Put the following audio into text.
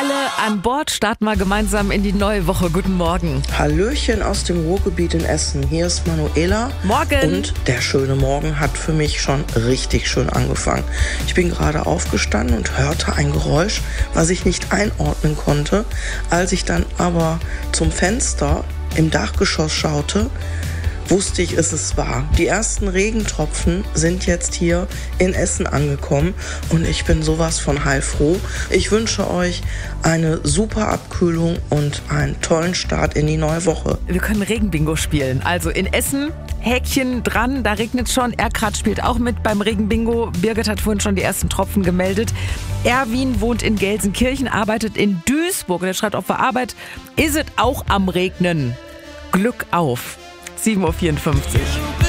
Alle an Bord, starten wir gemeinsam in die neue Woche. Guten Morgen. Hallöchen aus dem Ruhrgebiet in Essen. Hier ist Manuela. Morgen. Und der schöne Morgen hat für mich schon richtig schön angefangen. Ich bin gerade aufgestanden und hörte ein Geräusch, was ich nicht einordnen konnte. Als ich dann aber zum Fenster im Dachgeschoss schaute, wusste ich, es war. Die ersten Regentropfen sind jetzt hier in Essen angekommen und ich bin sowas von heilfroh. Ich wünsche euch eine super Abkühlung und einen tollen Start in die neue Woche. Wir können Regenbingo spielen. Also in Essen, Häkchen dran, da regnet schon. Erkrath spielt auch mit beim Regenbingo. Birgit hat vorhin schon die ersten Tropfen gemeldet. Erwin wohnt in Gelsenkirchen, arbeitet in Duisburg. Der schreibt auf der Arbeit, ist es auch am Regnen. Glück auf. 7.54 Uhr.